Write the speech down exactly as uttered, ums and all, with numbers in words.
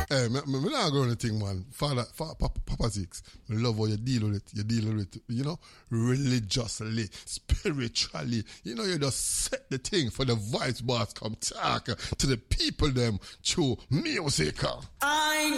Hey, me, me, me not going to think, man. Father, Father Papa, Papa Six, I love how you deal with it. You deal with it, you know, religiously, spiritually. You know, you just set the thing for the vice boss come talk to the people them through music. I